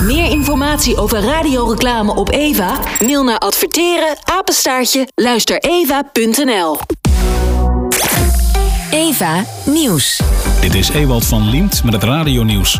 Meer informatie over radioreclame op Eva? Mail naar adverteren@luistereva.nl. Eva Nieuws. Dit is Ewald van Liemt met het radionieuws.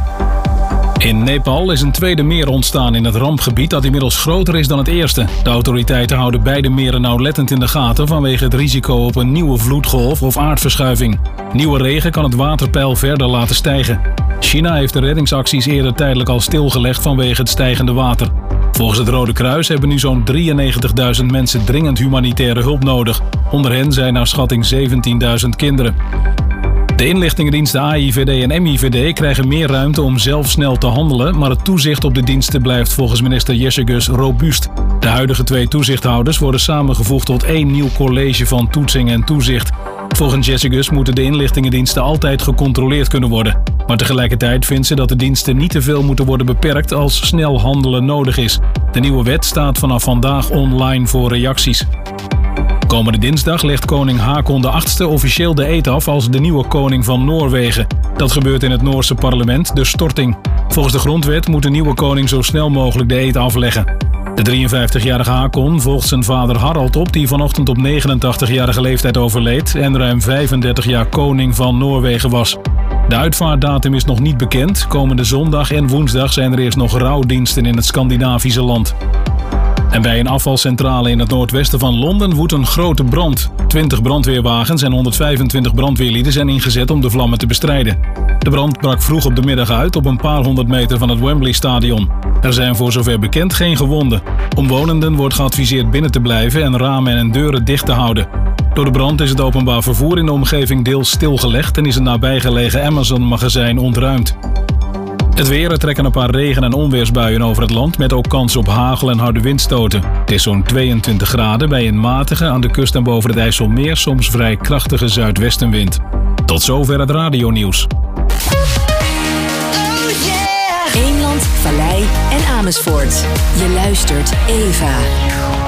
In Nepal is een tweede meer ontstaan in het rampgebied dat inmiddels groter is dan het eerste. De autoriteiten houden beide meren nauwlettend in de gaten vanwege het risico op een nieuwe vloedgolf of aardverschuiving. Nieuwe regen kan het waterpeil verder laten stijgen. China heeft de reddingsacties eerder tijdelijk al stilgelegd vanwege het stijgende water. Volgens het Rode Kruis hebben nu zo'n 93.000 mensen dringend humanitaire hulp nodig. Onder hen zijn naar schatting 17.000 kinderen. De inlichtingendiensten AIVD en MIVD krijgen meer ruimte om zelf snel te handelen, maar het toezicht op de diensten blijft volgens minister Jessicus robuust. De huidige 2 toezichthouders worden samengevoegd tot 1 nieuw college van toetsing en toezicht. Volgens Jessicus moeten de inlichtingendiensten altijd gecontroleerd kunnen worden. Maar tegelijkertijd vindt ze dat de diensten niet te veel moeten worden beperkt als snel handelen nodig is. De nieuwe wet staat vanaf vandaag online voor reacties. Komende dinsdag legt koning Haakon VIII officieel de eed af als de nieuwe koning van Noorwegen. Dat gebeurt in het Noorse parlement, de storting. Volgens de grondwet moet de nieuwe koning zo snel mogelijk de eed afleggen. De 53-jarige Haakon volgt zijn vader Harald op, die vanochtend op 89-jarige leeftijd overleed en ruim 35 jaar koning van Noorwegen was. De uitvaartdatum is nog niet bekend. Komende zondag en woensdag zijn er eerst nog rouwdiensten in het Scandinavische land. En bij een afvalcentrale in het noordwesten van Londen woedt een grote brand. 20 brandweerwagens en 125 brandweerlieden zijn ingezet om de vlammen te bestrijden. De brand brak vroeg op de middag uit op een paar honderd meter van het Wembley-stadion. Er zijn voor zover bekend geen gewonden. Omwonenden wordt geadviseerd binnen te blijven en ramen en deuren dicht te houden. Door de brand is het openbaar vervoer in de omgeving deels stilgelegd en is een nabijgelegen Amazon-magazijn ontruimd. Het weer, er trekken een paar regen- en onweersbuien over het land met ook kans op hagel en harde windstoten. Het is zo'n 22 graden bij een matige, aan de kust en boven het IJsselmeer soms vrij krachtige zuidwestenwind. Tot zover het radionieuws. Eemland, Vallei en Amersfoort. Je luistert Eva.